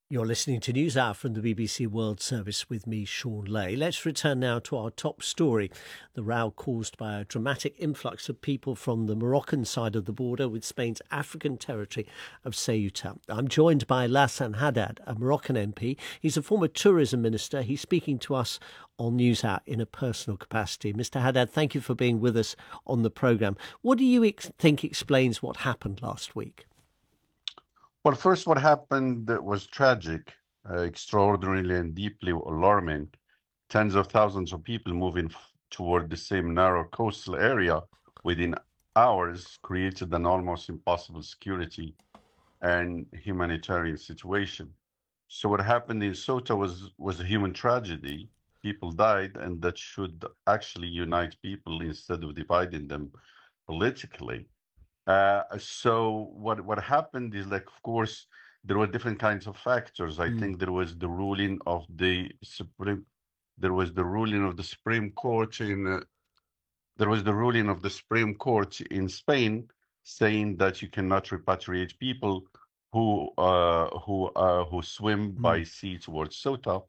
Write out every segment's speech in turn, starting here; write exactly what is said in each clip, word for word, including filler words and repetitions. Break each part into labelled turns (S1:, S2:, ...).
S1: You're listening to NewsHour from the B B C World Service with me, Sean Lay. Let's return now to our top story, the row caused by a dramatic influx of people from the Moroccan side of the border with Spain's African territory of Ceuta. I'm joined by Lassane Haddad, a Moroccan M P. He's a former tourism minister. He's speaking to us on NewsHour in a personal capacity. Mister Haddad, thank you for being with us on the programme. What do you ex- think explains what happened last week?
S2: Well, first, what happened was tragic, uh, extraordinarily and deeply alarming. Tens of thousands of people moving f- toward the same narrow coastal area within hours created an almost impossible security and humanitarian situation. So what happened in Ceuta was was a human tragedy. People died, and that should actually unite people instead of dividing them politically. Uh, so what what happened is, like, of course, there were different kinds of factors. I
S1: Mm.
S2: think there was the ruling of the Supreme, there was the ruling of the Supreme Court in, uh, there was the ruling of the Supreme Court in Spain saying that you cannot repatriate people who uh, who uh, who swim by
S1: Mm.
S2: sea towards Ceuta.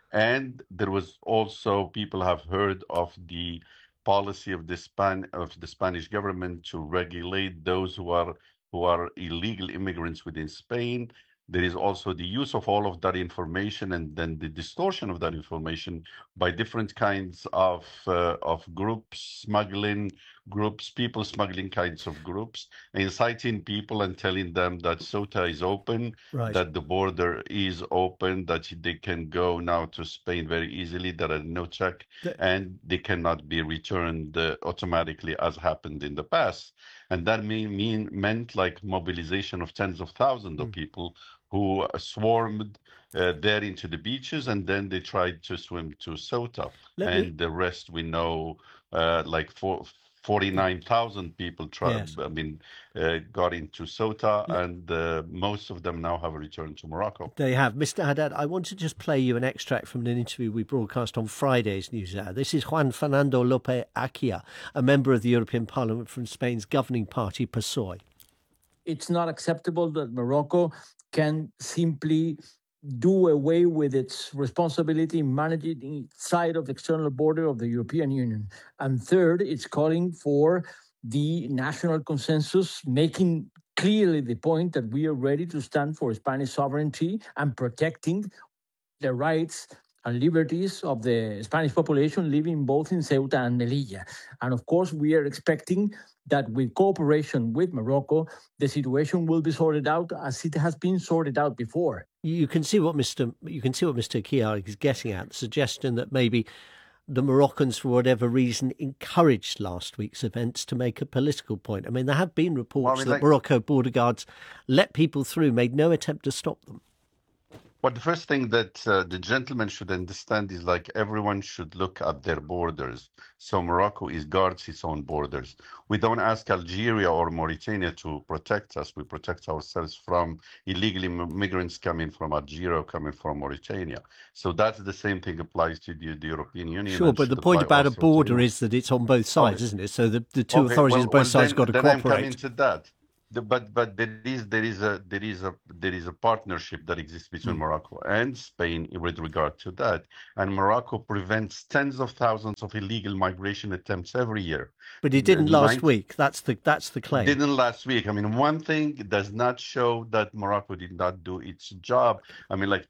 S2: And there was also, people have heard of the policy of the Span of the Spanish government to regulate those who are who are illegal immigrants within Spain. There is also the use of all of that information and then the distortion of that information by different kinds of uh, of groups, smuggling groups, people smuggling kinds of groups, inciting people and telling them that Ceuta is open,
S1: Right.
S2: that the border is open, that they can go now to Spain very easily, there are no check,
S1: The-
S2: and they cannot be returned uh, automatically as happened in the past. And that mean, mean meant like mobilization of tens of thousands of
S1: Mm.
S2: people who uh, swarmed uh, there into the beaches, and then they tried to swim to Ceuta.
S1: Let me...
S2: And the rest we know, uh, like for forty-nine thousand people tried,
S1: Yes.
S2: I mean, uh, got into Ceuta,
S1: Le-
S2: and uh, most of them now have returned to Morocco.
S1: They have. Mister Haddad, I want to just play you an extract from an interview we broadcast on Friday's NewsHour. This is Juan Fernando López Achia, a member of the European Parliament from Spain's governing party, P S O E.
S3: It's not acceptable that Morocco can simply do away with its responsibility in managing its side of the external border of the European Union. And third, it's calling for the national consensus, making clearly the point that we are ready to stand for Spanish sovereignty and protecting the rights and liberties of the Spanish population living both in Ceuta and Melilla. And of course, we are expecting that with cooperation with Morocco, the situation will be sorted out as it has been sorted out before.
S1: You can see what Mister You can see what Mister Achia is getting at, the suggestion that maybe the Moroccans, for whatever reason, encouraged last week's events to make a political point. I mean, there have been reports
S2: Well, I mean,
S1: that
S2: like-
S1: Morocco border guards let people through, made no attempt to stop them.
S2: But the first thing that uh, the gentleman should understand is, like, everyone should look at their borders. So Morocco is guards its own borders. We don't ask Algeria or Mauritania to protect us. We protect ourselves from illegal immigrants coming from Algeria or coming from Mauritania. So that's the same thing applies to the, the European Union.
S1: Sure,
S2: and
S1: but the
S2: should
S1: point
S2: apply
S1: about a
S2: also to
S1: border
S2: you.
S1: is that it's on both sides,
S2: Okay.
S1: isn't it? So the, the two
S2: Okay,
S1: authorities
S2: well,
S1: on both
S2: well,
S1: sides
S2: then,
S1: got to
S2: then I'm
S1: cooperate.
S2: coming to that. The, but but there is there is a there is a there is a partnership that exists between
S1: Mm.
S2: Morocco and Spain with regard to that, and Morocco prevents tens of thousands of illegal migration attempts every year.
S1: But it
S2: The
S1: didn't last
S2: ninth-
S1: week. That's the that's the claim.
S2: Didn't last week. I mean, one thing does not show that Morocco did not do its job. I mean, like